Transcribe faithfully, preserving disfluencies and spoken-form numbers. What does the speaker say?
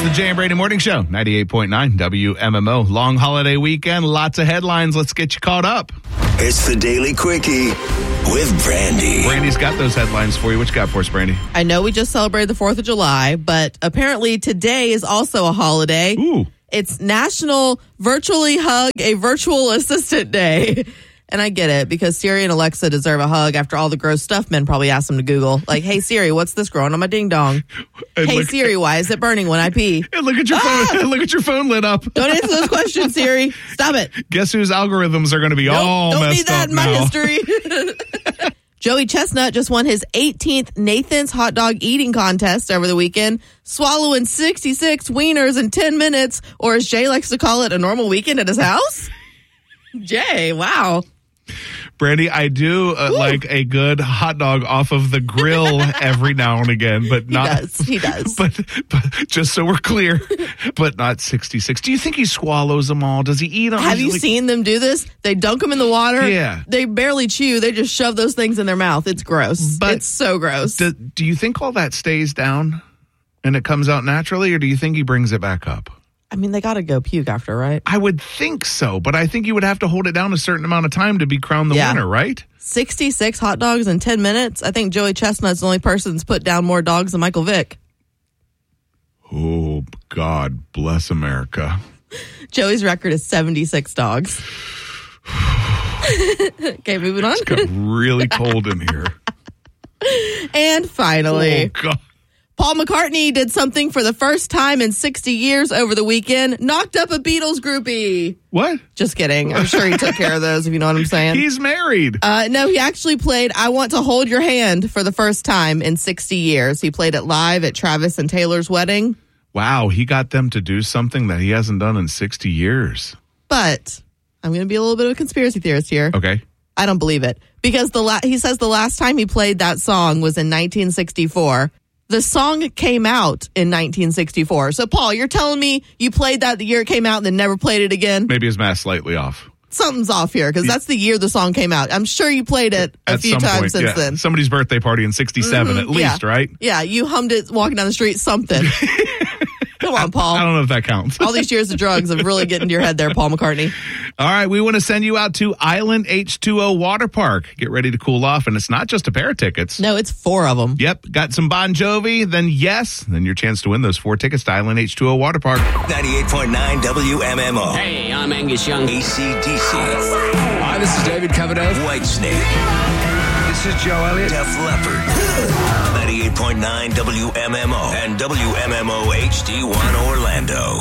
the Jay and Brady Morning Show, ninety-eight point nine W M M O. Long holiday weekend, lots of headlines. Let's get you caught up. It's the Daily Quickie with Brandy. Brandy's got those headlines for you. What you got for us, Brandy? I know we just celebrated the fourth of July, but apparently today is also a holiday. Ooh. It's National Virtually Hug a Virtual Assistant Day. And I get it, because Siri and Alexa deserve a hug after all the gross stuff men probably asked them to Google. Like, hey, Siri, what's this growing on my ding-dong? And Hey, look, Siri, why is it burning when I pee? And look at your Ah! phone. Look at your phone lit up. Don't answer those questions, Siri. Stop it. Guess whose algorithms are going to be Nope, all don't messed need that up in my now. history. Joey Chestnut just won his eighteenth Nathan's Hot Dog Eating Contest over the weekend, swallowing sixty-six wieners in ten minutes, or as Jay likes to call it, a normal weekend at his house. Jay, wow. Brandy, I do uh, like a good hot dog off of the grill every now and again, but not. He does. He does. But, but just so we're clear, but not sixty-six. Do you think he swallows them all? Does he eat them? Have you Like- seen them do this? They dunk them in the water. Yeah. They barely chew. They just shove those things in their mouth. It's gross. But it's so gross. Do, do you think all that stays down and it comes out naturally, or do you think he brings it back up? I mean, they got to go puke after, right? I would think so, but I think you would have to hold it down a certain amount of time to be crowned the Yeah. winner, right? sixty-six hot dogs in ten minutes. I think Joey Chestnut's the only person that's put down more dogs than Michael Vick. Oh, God bless America. Joey's record is seventy-six dogs. Okay, moving on. It's got really cold in here. And finally, Oh, God. Paul McCartney did something for the first time in sixty years over the weekend. Knocked up a Beatles groupie. What? Just kidding. I'm sure he took care of those, if you know what I'm saying. He's married. Uh, no, he actually played I Want to Hold Your Hand for the first time in sixty years. He played it live at Travis and Taylor's wedding. Wow, he got them to do something that he hasn't done in sixty years. But I'm going to be a little bit of a conspiracy theorist here. Okay. I don't believe it. Because the la- he says the last time he played that song was in nineteen sixty-four. The song came out in nineteen sixty-four. So, Paul, you're telling me you played that the year it came out and then never played it again? Maybe his math's slightly off. Something's off here, because that's the year the song came out. I'm sure you played it a At few some times point, since yeah. then. Somebody's birthday party in sixty-seven, Mhm, at least, yeah. right? Yeah, you hummed it walking down the street, something. Come on, Paul. I don't know if that counts. All these years of drugs have really getting to your head there, Paul McCartney. All right, we want to send you out to Island H two O Water Park. Get ready to cool off, and it's not just a pair of tickets. No, it's four of them. Yep, got some Bon Jovi, then yes, then your chance to win those four tickets to Island H two O Water Park. ninety-eight point nine W M M O. Hey, I'm Angus Young. A C D C. Hi, this is David Coverdale. Whitesnake. This is Joe Elliott. Def Leppard. ninety-eight point nine W M M O and W M M O H D one Orlando.